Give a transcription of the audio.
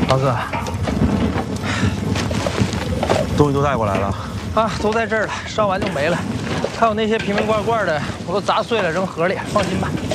老哥， 东西都带过来了啊，都在这儿了，烧完就没了。还有那些瓶瓶罐罐的，我都砸碎了扔河里，放心吧。